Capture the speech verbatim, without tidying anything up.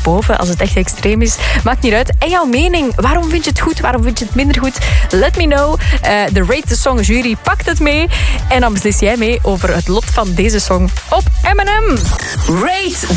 boven als het echt extreem is. Maakt niet uit. En jouw mening, waarom vind je het goed? Waarom vind je het minder goed? Let me know. Uh, de Rate the Song jury pakt het mee. En dan beslis jij mee over het lot van deze song op M en M. Rate